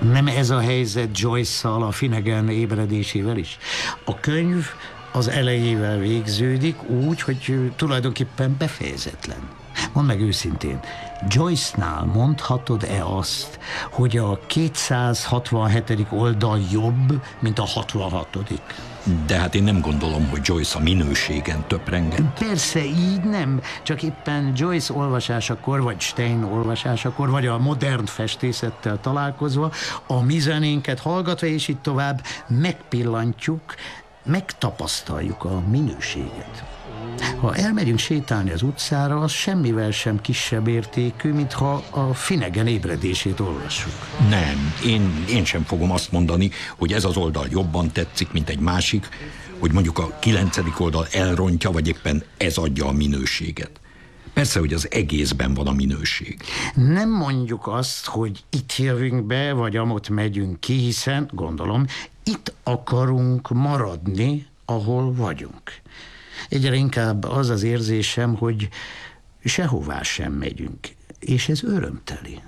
Nem ez a helyzet Joyce-szal, a Finnegan ébredésével is? A könyv az elejével végződik úgy, hogy tulajdonképpen befejezetlen. Mondd meg őszintén, Joyce-nál mondhatod-e azt, hogy a 267. oldal jobb, mint a 66. De hát én nem gondolom, hogy Joyce a minőségen töprengett. Persze, így nem. Csak éppen Joyce olvasásakor, vagy Stein olvasásakor, vagy a modern festészettel találkozva, a mi zenénket hallgatva, és így tovább megpillantjuk, megtapasztaljuk a minőséget. Ha elmegyünk sétálni az utcára, az semmivel sem kisebb értékű, mint ha a Finnegan ébredését olvassuk. Nem, én sem fogom azt mondani, hogy ez az oldal jobban tetszik, mint egy másik, hogy mondjuk a 9. oldal elrontja, vagy éppen ez adja a minőséget. Persze, hogy az egészben van a minőség. Nem mondjuk azt, hogy itt jövünk be, vagy amott megyünk ki, hiszen, gondolom, itt akarunk maradni, ahol vagyunk. Egyre inkább az az érzésem, hogy sehová sem megyünk, és ez örömteli.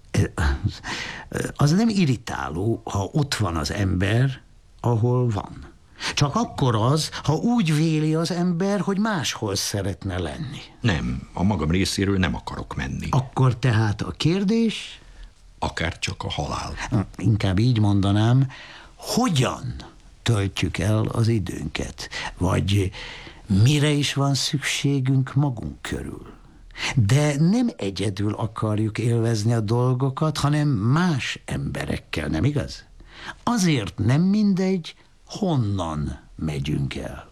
Az nem irritáló, ha ott van az ember, ahol van. Csak akkor az, ha úgy véli az ember, hogy máshol szeretne lenni. Nem, a magam részéről nem akarok menni. Akkor tehát a kérdés? Akár csak a halál. Inkább így mondanám, hogyan töltjük el az időnket? Vagy mire is van szükségünk magunk körül? De nem egyedül akarjuk élvezni a dolgokat, hanem más emberekkel, nem igaz? Azért nem mindegy, honnan megyünk el.